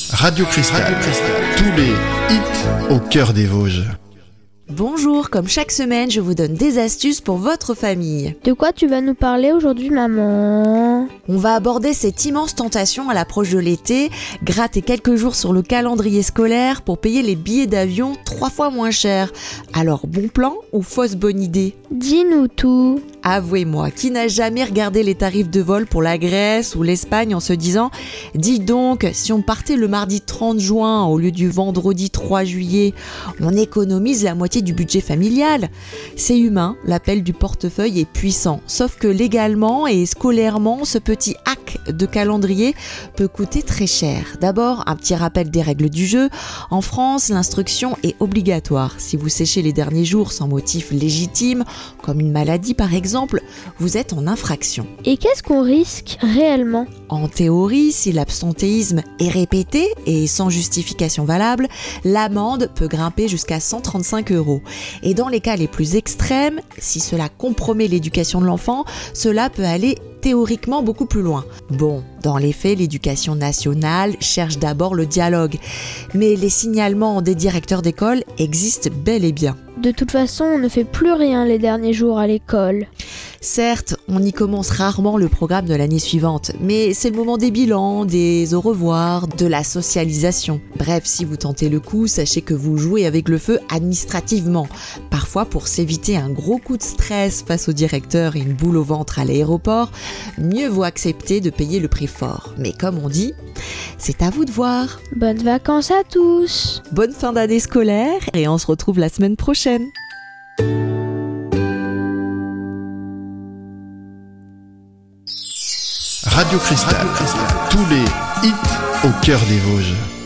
Radio Cristal. Tous les hits au cœur des Vosges. Bonjour, comme chaque semaine, je vous donne des astuces pour votre famille. De quoi tu vas nous parler aujourd'hui, maman ? On va aborder cette immense tentation à l'approche de l'été, gratter quelques jours sur le calendrier scolaire pour payer les billets d'avion 3 fois moins cher. Alors, bon plan ou fausse bonne idée ? Dis-nous tout. Avouez-moi, qui n'a jamais regardé les tarifs de vol pour la Grèce ou l'Espagne en se disant « Dis donc, si on partait le mardi 30 juin au lieu du vendredi 3 juillet, on économise la moitié du budget familial ». C'est humain, l'appel du portefeuille est puissant, sauf que légalement et scolairement, ce petit hack de calendrier peut coûter très cher. D'abord, un petit rappel des règles du jeu. En France, l'instruction est obligatoire. Si vous séchez les derniers jours sans motif légitime, comme une maladie par exemple, vous êtes en infraction. Et qu'est-ce qu'on risque réellement ? En théorie, si l'absentéisme est répété et sans justification valable, l'amende peut grimper jusqu'à 135 €. Et dans les cas les plus extrêmes, si cela compromet l'éducation de l'enfant, cela peut aller théoriquement beaucoup plus loin. Bon, dans les faits, l'éducation nationale cherche d'abord le dialogue, mais les signalements des directeurs d'école existent bel et bien. De toute façon, on ne fait plus rien les derniers jours à l'école. Certes, on y commence rarement le programme de l'année suivante, mais c'est le moment des bilans, des au revoir, de la socialisation. Bref, si vous tentez le coup, sachez que vous jouez avec le feu administrativement. Parfois, pour s'éviter un gros coup de stress face au directeur et une boule au ventre à l'aéroport, mieux vaut accepter de payer le prix fort. Mais comme on dit, c'est à vous de voir. Bonnes vacances à tous. Bonne fin d'année scolaire et on se retrouve la semaine prochaine. Radio Cristal. Tous les hits au cœur des Vosges.